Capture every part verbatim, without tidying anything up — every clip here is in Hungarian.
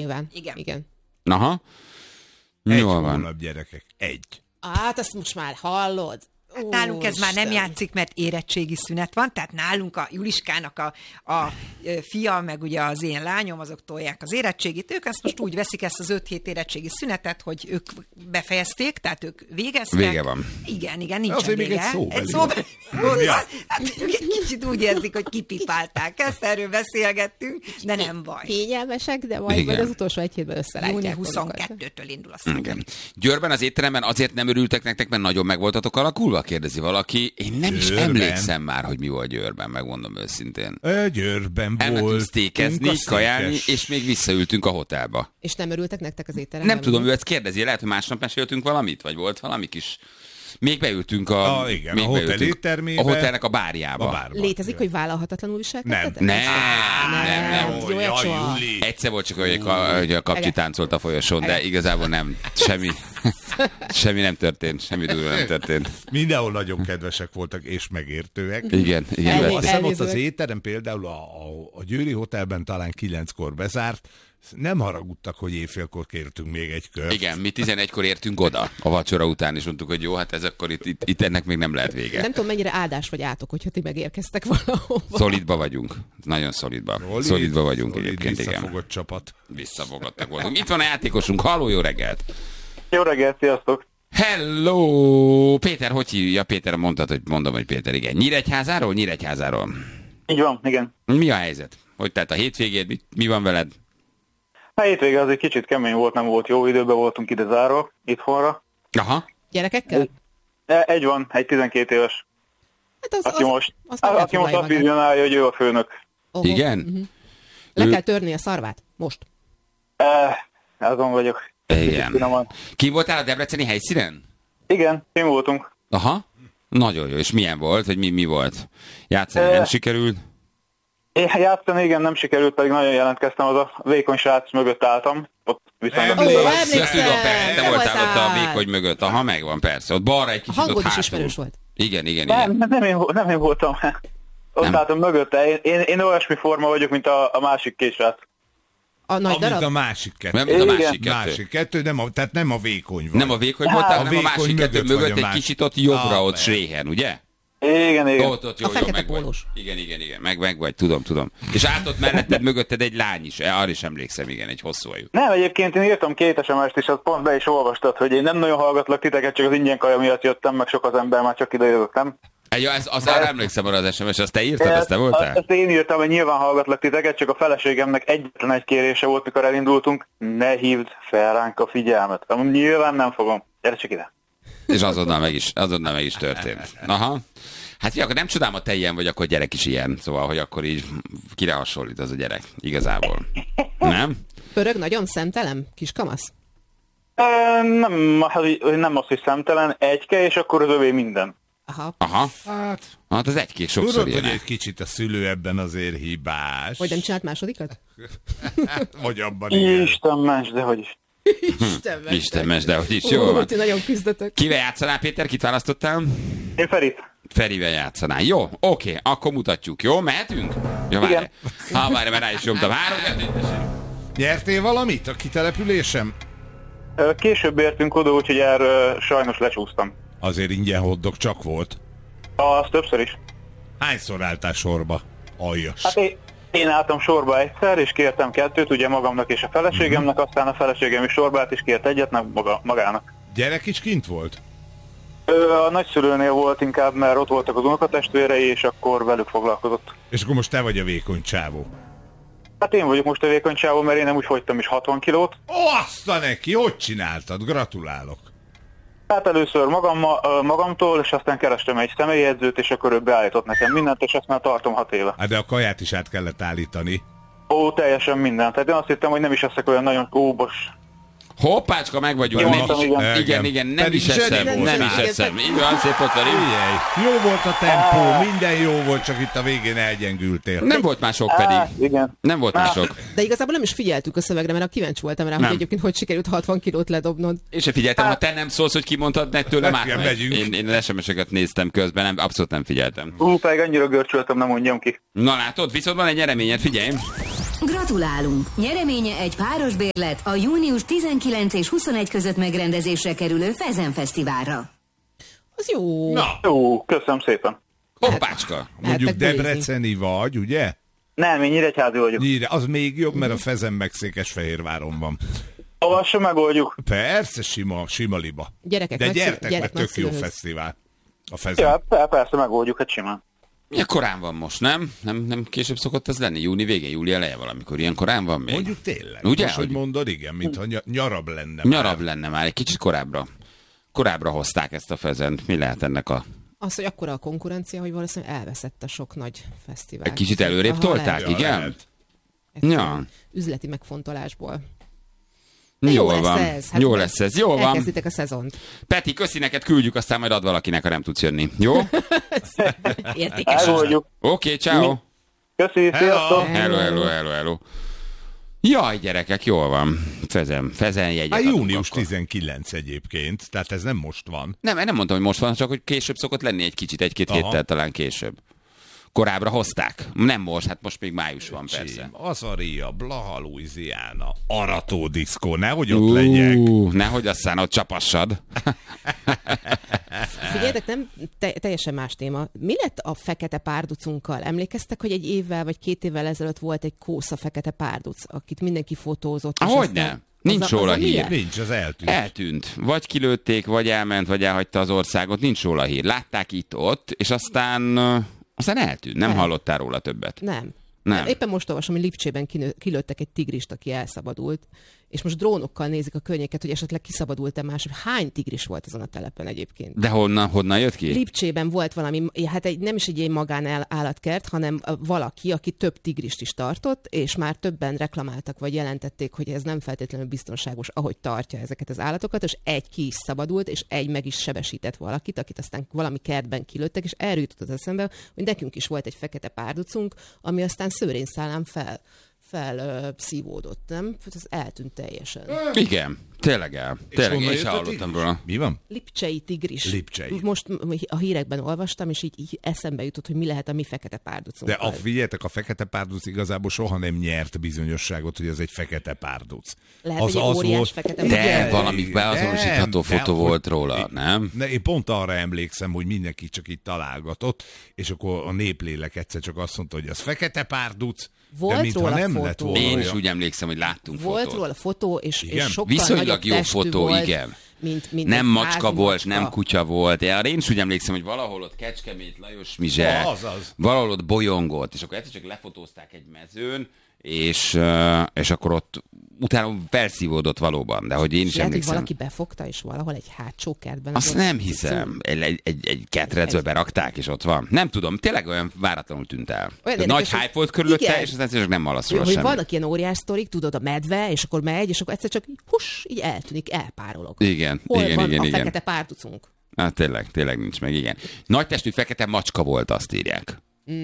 Nyilván. Igen. Igen. Aha. Egy Jól van. hónap, gyerekek. Egy. Hát azt most már hallod. Hát nálunk ez már nem játszik, mert érettségi szünet van, tehát nálunk a Juliskának a, a fia, meg ugye az én lányom, azok tolják az érettségit. Ők ezt most úgy veszik, ezt az öt hét érettségi szünetet, hogy ők befejezték, tehát ők végeztek. Vége van. Igen, igen, nincsen azért még vége. egy szóbeli. Egy szóbeli. Ja. Hát, egy kicsit úgy érzik, hogy kipipálták ezt, erről beszélgettünk, de nem baj. Kényelmesek, de majd, Igen. majd az utolsó egy hétben júni összerántják. huszonkettőtől indul a szünet. Igen. Győrben az étteremben azért nem örültek nektek, mert nagyon meg voltatok alakulva? Kérdezi valaki. Én nem is Győrben. emlékszem már, hogy mi volt Győrben, megmondom őszintén. Ö, Győrben Elmentünk volt. sztékezni, kajálni, és még visszaültünk a hotelba. És nem örültek nektek az étteremben? Nem tudom, ő ezt kérdezi, lehet, hogy másnap meséltünk valamit, vagy volt valami kis... Még beültünk a... A, igen, még a hotel beültünk éttermébe. A hotelnek a bárjába. A bárba. Létezik, hogy vállalhatatlanul viselkedtetek? Nem, nem, nem. Jó, Jaj, soha. Juli. Egyszer volt csak, hogy a, hogy a kapcsi táncolt a folyosón, de igazából nem. Semmi, semmi nem történt, semmi durva nem történt. Mindenhol nagyon kedvesek voltak, és megértőek. Igen, igen. Elég. Azt hiszem, ott az Elnézőek. étterem például a, a, a Győri Hotelben talán kilenckor bezárt, nem haragudtak, hogy éjfélkor kértünk még egy kört. Igen, mi tizenegykor értünk oda a vacsora után, és mondtuk, hogy jó, hát ez akkor itt, itt, itt ennek még nem lehet vége. Nem tudom, mennyire áldás vagy átok, hogyha ti megérkeztek valahova. Szolidba vagyunk. Nagyon szolidba. Szolid, Szolidba vagyunk szolid, egyébként, igen. visszafogott csapat. Visszafogottak voltunk. Itt van a játékosunk. Halló, jó reggelt! Jó reggelt, sziasztok! Hello! Péter, hogy hívja? Péter, mondtad, hogy mondom, hogy Péter, igen. Nyíregyházáról? Nyíregyházáról. Így van, igen. Mi a helyzet? Hogy tehát a hétvégét, mi, mi van veled? A hétvége az egy kicsit kemény volt, nem volt jó időben, voltunk ide zárva, itthonra. Aha. Gyerekekkel? E, Egy van, egy tizenkét éves, Hát az, aki az, most, az meg aki most elfoglalja azt magát. vizionálja, hogy ő a főnök. Oho. Igen? Uh-huh. Le Ő- kell törni a szarvát. Most. E, azon vagyok. Igen. Finoman. Ki voltál a debreceni helyszínen? Igen, én voltunk. Aha. Nagyon jó. És milyen volt? Vagy mi, mi volt? Játszani nem Eh. sikerült? Én játszani, igen, nem sikerült, pedig nagyon jelentkeztem, az a vékony srác mögött álltam. Ott viszonylag Emlékszem. Ó, közel. emlékszem. Ezt tudom, persze, te Te voltál ott a voltál. vékony mögött. Aha, megvan, persze. Ott balra egy A kicsit ott hangod is hátul. ismerős volt. Igen, igen, Nem, igen. nem, én, nem én voltam. Ott Nem. álltam mögötte. Én, én, én olyasmi forma vagyok, mint a, a másik két srác. A nagy Amit darab? a másik kettő. Nem, mint a Igen. másik kettő. Másik kettő, nem a, tehát nem a vékony vagy. Nem a vékony voltál, a hanem a vékony másik kettő mögött vagy mögött a egy másik. kicsit ott jobbra, Ah, ott persze. Sréhen, ugye? Igen, igen. Ott, ott, jó, A jó, fekete meg vagy. pólós. Igen, igen, igen, meg, meg vagy, tudom, tudom. És állt ott melletted, mögötted egy lány is, arra is emlékszem, igen, egy hosszú ajú. Nem, egyébként én írtam két es em est is, az pont be is olvastad, hogy én nem nagyon hallgatlak titeket, csak az ingyen kaja miatt jöttem, meg sok az ember már csak ide jövök, nem? Egy, az, az arra emlékszem arra az es em es, azt te írtad, azt te Ezt- voltál? Ezt én írtam, hogy nyilván hallgatlak titeket, csak a feleségemnek egyetlen egy kérése volt, mikor elindultunk, ne hívd fel ránk a figyelmet. Amúgy nyilván nem fogom. Gyere csak ide. És azonnal meg is, azonnal meg is történt. Aha. Hát ja, akkor nem csodálom, a te ilyen vagy, akkor a gyerek is ilyen. Szóval, hogy akkor így kire hasonlít az a gyerek, igazából. Nem? Pörög nagyon szemtelen? Kis kamasz? E, nem, hát, nem az, hogy szemtelen, egyke, és akkor az övé minden. Aha. Aha. Hát, Hát az egy-két sokszor tudod, hogy ilyen. egy kicsit a szülő ebben azért hibás. Hogy nem csinált másodikat? Vagy abban igen. Isten ments, de hogy is. Isten meg. Isten mes, de hogy is jól Ó, van. ti nagyon küzdötök. Kivel játszanál, Péter? Kit választottál? Én Ferit. Ferivel játszanál. Jó, oké, akkor mutatjuk. Jó, mehetünk? Jó, várj. Igen. Ha, várj, mert rá is nyomtam. Három, kettő, tessék. Nyertél valamit a kitelepülésem? Ö, Később értünk oda, úgyhogy erről sajnos lecsúsztam. Azért ingyen hoddog csak volt. Az többször is. Hányszor álltál sorba? Aljas. Hát én, én álltam sorba egyszer, és kértem kettőt, ugye magamnak és a feleségemnek, aztán a feleségem is sorba állt, és kért egyet, meg maga, magának. Gyerek is kint volt? Ő a nagyszülőnél volt inkább, mert ott voltak az unokatestvérei, és akkor velük foglalkozott. És akkor most te vagy a vékony csávó. Hát én vagyok most a vékony csávó, mert én nem úgy fogytam is hatvan kilót. Ó, azt a neki, hogy csináltad? Gratulálok. Hát először magam, magamtól, és aztán kerestem egy személyedzőt, és akkor ő beállított nekem mindent, és ezt már tartom hat éve. Hát de a kaját is át kellett állítani. Ó, teljesen mindent. Tehát én azt hittem, hogy nem is leszek olyan nagyon óbos. Hoppácska, meg vagyunk. Jó, Nem mondtam, is, igen. igen, igen, nem Pedig is eszem, zseni nem voltál. is eszem. Így van, szép volt velünk. Figyelj, jó volt a tempó, minden jó volt, csak itt a végén elgyengültél. Nem volt mások pedig. Á, igen. Nem volt Á. mások. De igazából nem is figyeltük a szövegre, mert a kíváncsi voltam rá, Nem. hogy egyébként hogy sikerült hatvan kilót ledobnod. És se figyeltem, ha te nem szólsz, hogy kimondtad, ne tőlem Igen, átmegy. megyünk. Én, én az es em es-eket néztem közben, nem, abszolút nem figyeltem. Ú, pedig annyira görcsöltem, nem mondjam ki. Na látod, viszont van egy nyereményed, figyelj. Gratulálunk! Nyereménye egy páros bérlet a június tizenkilenc és huszonegy között megrendezésre kerülő Fezen Fesztiválra. Az jó. Na, Jó, köszönöm szépen. Hoppácska. mondjuk Mehettek bulizni. debreceni vagy, ugye? Nem, én Nyíregyházi vagyok. Nyíre, az még jobb, mert a Fezen meg Székesfehérváron van. Ahol sem megoldjuk. Persze, sima, sima liba. Gyerekek, De nagyszülő- gyertek, gyerek mert tök jó nagyszülőhöz. fesztivál. A Fezen. Ja, per- persze megoldjuk, hát simán. Milyen korán van most, nem? Nem, nem később szokott ez lenni? Júni vége, júli eleje valamikor. Ilyen korán van még? Mondjuk tényleg. Ugye, Most, hogy hogy- mondod, igen, mintha ny- nyarabb lenne. Nyarabb lenne már, egy kicsit korábbra. Korábbra hozták ezt a Fezent. Mi lehet ennek a... Az, hogy akkora a konkurencia, hogy valószínűleg elveszett a sok nagy fesztivál. Egy kicsit előrébb Aha, tolták, lehet. Ja, igen? lehet. Egyszerűen Ja. Üzleti megfontolásból. Jól jó lesz van. ez. Jó meg lesz ez. Jól van. Elkezditek a szezont. Peti, köszi neked, küldjük, aztán majd ad valakinek, ha nem tudsz jönni. Jó? Oké, Értékes. Megoldjuk. okay, ciao. Köszi, sziasztok! Hello, hello, hello, hello. Jaj, gyerekek, jól van. Fezen, fezen jegyet Hát adunk június akkor. tizenkilenc egyébként, tehát ez nem most van. Nem, én nem mondtam, hogy most van, csak hogy később szokott lenni egy kicsit, egy-két Aha. héttel talán később. Korábbra hozták. Nem most, hát most még május van, persze. Csim, Azaria, Blaha, Louisiana, Arató diszkó, nehogy ott legyek. Ú, nehogy aztán ott csapassad. Figyeljetek, nem te, teljesen más téma. Mi lett a fekete párducunkkal? Emlékeztek, hogy egy évvel vagy két évvel ezelőtt volt egy kósza fekete párduc, akit mindenki fotózott? és Ahogyne. aztán- Nincs az a- róla az a mi hír. lett? Nincs, az eltűnt. Eltűnt. Vagy kilőtték, vagy elment, vagy elhagyta az országot. Nincs róla hír. Látták itt-ott, és aztán, uh, aztán eltűnt. Nem Nem. hallottál róla többet. Nem. Nem. Éppen most olvasom, hogy Lipcsében kinő, kilőttek egy tigrist, aki elszabadult, és most drónokkal nézik a környéket, hogy esetleg kiszabadult-e más. Hány tigris volt azon a telepen egyébként? De honnan, honnan jött ki? Lipcsében volt valami, hát egy, nem is egy ilyen magánállatkert, hanem valaki, aki több tigrist is tartott, és már többen reklamáltak, vagy jelentették, hogy ez nem feltétlenül biztonságos, ahogy tartja ezeket az állatokat, és egy ki is szabadult, és egy meg is sebesített valakit, akit aztán valami kertben kilőttek, és erről jutott az eszembe, hogy nekünk is volt egy fekete párducunk, ami aztán szőrényszálán fel fel ö, szívódott, nem? Az eltűnt teljesen. Igen, tényleg el. És Tényleg, honnan én is jött a hallottam tigris? róla. Mi van? Lipcsei tigris. Lipcsei. Most a hírekben olvastam, és így, így eszembe jutott, hogy mi lehet a mi fekete De párducunkkal. a, figyeljetek, a fekete párduc igazából soha nem nyert bizonyosságot, hogy ez egy fekete párduc. Lehet, hogy egy óriás fekete De párduc. valami beazonosítható Nem, fotó de volt hogy- róla, nem? Ne, én pont arra emlékszem, hogy mindenki csak itt találgatott, és akkor a néplélek egyszer csak azt mondta, hogy az fekete párduc, Volt de mintha róla nem fotó. lett volna Én is olyan. úgy emlékszem, hogy láttunk Volt fotót. róla fotó, és, Igen? és sokkal Viszonylag nagyobb jó testű fotó, volt, igen. Mint, mint Nem egy macska házi volt, macska. nem kutya volt. Én én is úgy emlékszem, hogy valahol ott Kecskemét, Lajos Mizse, Az, az. valahol ott bolyongott, és akkor egyszer csak lefotózták egy mezőn, és, uh, és akkor ott utána felszívódott valóban, de hogy én is Lehet, hogy emlékszem. valaki befogta, és valahol egy hátsó kertben. Azt ott nem cicó. hiszem. Egy, egy, egy, egy ketrecbe berakták, és ott van. Nem tudom, tényleg olyan váratlanul tűnt el. Olyan Nagy érdekes, hype hogy- volt körülötte, igen. és aztán csak nem hallasz róla Hogy semmi. vannak ilyen óriás sztorik, tudod, a medve, és akkor megy, és akkor egyszer csak így, hus, így eltűnik, elpárolog. Igen, Hol igen, van igen, a igen. fekete párducunk? Hát tényleg, tényleg nincs meg, igen. Nagy testű fekete macska volt, azt írják.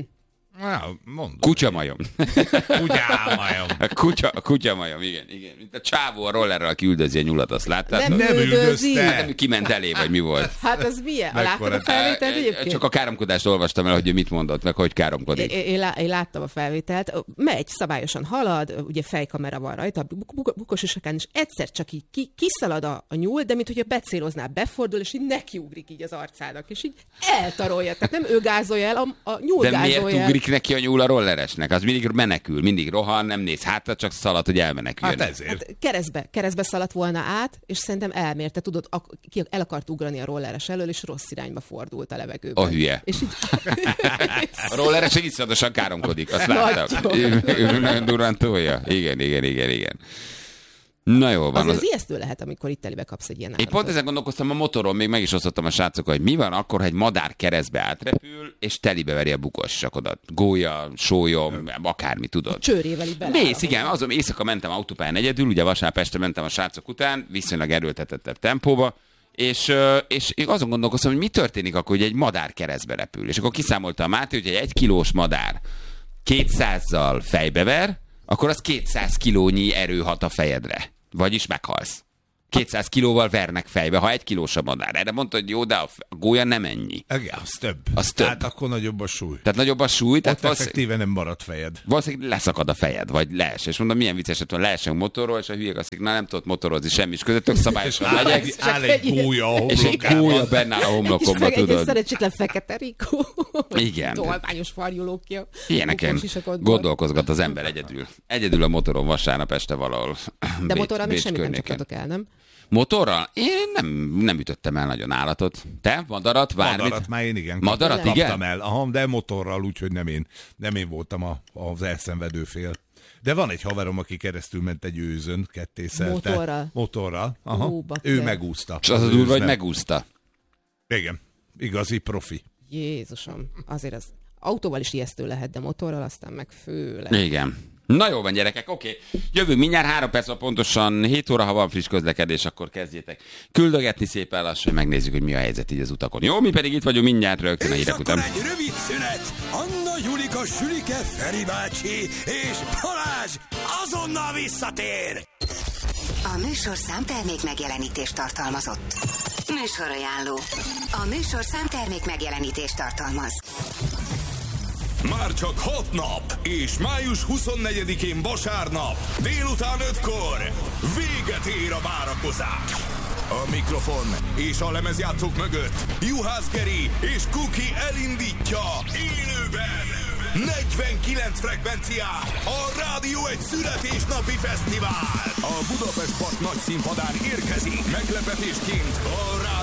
Á, mondom. Kutyamajom. Kutyámajom. A kutya, a kutyamajom, igen, igen. Mint a csávó a rollerrel, aki üldözi a nyulat, azt láttad? Nem Nem üldözi. üldözte. Hát nem, kiment elé, vagy mi volt? Hát az milyen? A Mekkora- láttad a felvételt egyébként? Csak a káromkodást olvastam el, hogy ő mit mondott, meg hogy káromkodik. Én, én, lá- én láttam a felvételt, megy, szabályosan halad, ugye fejkamera van rajta, buk- buk- bukos isakán, és egyszer csak így ki, kiszalad a, a nyúl, de mint hogyha becéloznál, befordul, és így nekiugrik így az arcának, és így eltarolja. Tehát nem ő gázolja el, a, a nyúl De miért gázolja el. ugrik neki a nyúl a rolleresnek? Az mindig menekül, mindig rohan, nem néz hátra, csak szalad, hogy elmeneküljön. Hát ezért. Hát keresztbe, keresztbe szaladt volna át, és szerintem elmérte, tudod, ak- ki el akart ugrani a rolleres elől, és rossz irányba fordult a levegőben. A hülye. És így... A rolleres egy iszonyatosan káromkodik, azt Nagyon. láttam. Ő, ő nagyon durván tolja. Igen, igen, igen, igen. Na jó van. Azért Az... az ijesztő lehet, amikor itt telibe kapsz egy ilyen Én állatot. pont ezen gondolkoztam a motoron, még meg is osztottam a srácokkal, hogy mi van akkor, ha egy madár keresztbe átrepül, és telibe veri a bukos sakodat. Gólya, sólyom, akármi, tudod. Csőrével így bele. Mész, igen, azon éjszaka mentem autópályán egyedül, ugye vasárnap este mentem a srácok után, viszonylag erőltetettebb tempóba, és, ö, és én azon gondolkoztam, hogy mi történik akkor, hogy egy madár keresztbe repül. És akkor kiszámolta a Máté, hogy egy egy kilós madár kétszázzal fejbever, akkor az kétszáz kilónyi erő hat a fejedre. Vagyis meghalsz. kétszáz kilóval vernek fejbe, ha egy kilós a madár. Erre mondta, hogy jó, de a gólya nem ennyi. Igen, az több. Az több. Tehát akkor nagyobb a súly. Tehát nagyobb a súly. Tehát Ott valószínűleg, effektíve nem marad fejed. valószínűleg leszakad a fejed, vagy lees. És mondom, milyen vicces, hogy leesünk motorról, és a hülyék azt mondják, na nem tudott motorozni semmi, és közöttök szabályosan Áll megyek, egy, áll egy gólya a és egy homlokában. gólya benne áll a Egy kis homlokomba, feke, egy tudod. szerencsétlen fekete rikó. Igen. Tolványos farjulókja. Ilyeneken Bukósisakon. gondolkozgat az ember egyedül. Egyedül a motoron vasárnap este valahol. De motorral még Bécs semmit nem környéken. csaptatok el, nem? Motorral? Én nem, nem ütöttem el nagyon állatot. Te? Madarat? Bármit? Madarat már én igen. Madarat, kaptam igen? el. Aha, de motorral, úgyhogy nem én, nem én voltam a, az elszenvedő fél. De van egy haverom, aki keresztül ment egy őzön, kettészelte. Motorral? Motorral. Aha. Ó, bakker. ő megúszta. És az a durva, hogy nem. megúszta. Igen. Igazi profi. Jézusom, azért az autóval is ijesztő lehet, de motorral aztán meg főleg. Igen. Na jó van, gyerekek, oké. Jövünk mindjárt három perc, pontosan hét óra, ha van friss közlekedés, akkor kezdjétek küldögetni szépen lassan, hogy megnézzük, hogy mi a helyzet így az utakon. Jó, mi pedig itt vagyunk mindjárt rögtön a És hírek akkor után. egy rövid szünet. Anna, Julika, Sülike, Feri bácsi és Balázs azonnal visszatér. A műsorszám termék megjelenítést tartalmazott. Műsorajánló. A műsorszám termék megjelenítést tartalmaz. Már csak hat nap, és május huszonnegyedikén vasárnap, délután ötkor véget ér a várakozás. A mikrofon és a lemezjátszók mögött Juhász Geri és Kuki elindítja élőben negyvenkilenc frekvencián a Rádió egy születésnapi fesztivál. A Budapest Park nagy színpadán érkezik meglepetésként a Rádió